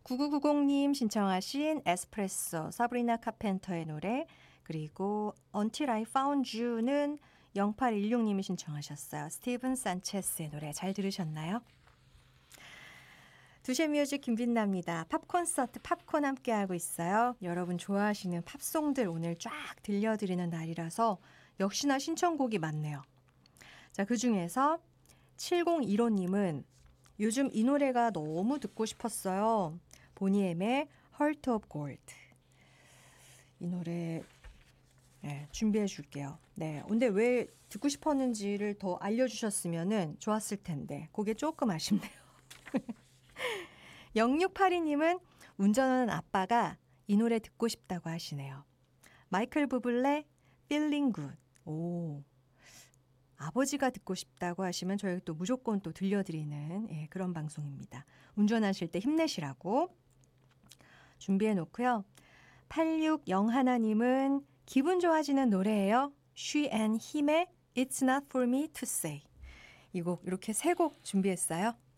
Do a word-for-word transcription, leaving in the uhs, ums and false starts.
구구구공님 신청하신 에스프레소 사브리나 카펜터의 노래, 그리고 Until I Found You는 영팔일육님이 신청하셨어요. 스티븐 산체스의 노래 잘 들으셨나요? 두쉐 뮤직 김빛나입니다. 팝콘서트 팝콘 함께하고 있어요. 여러분 좋아하시는 팝송들 오늘 쫙 들려드리는 날이라서 역시나 신청곡이 많네요. 자, 그중에서 칠공일오님은 요즘 이 노래가 너무 듣고 싶었어요. 보니엠의 Heart of Gold. 이 노래 네, 준비해 줄게요. 네, 근데 왜 듣고 싶었는지를 더 알려주셨으면 좋았을 텐데 그게 조금 아쉽네요. 영육팔이님은 운전하는 아빠가 이 노래 듣고 싶다고 하시네요. 마이클 부블레 Feeling Good. 오, 아버지가 듣고 싶다고 하시면 저희 또 무조건 또 들려드리는 예, 그런 방송입니다. 운전하실 때 힘내시라고 준비해 놓고요. 팔육영일님은 기분 좋아지는 노래예요. She and Him의 It's Not For Me To Say. 이 곡 이렇게 세 곡 준비했어요.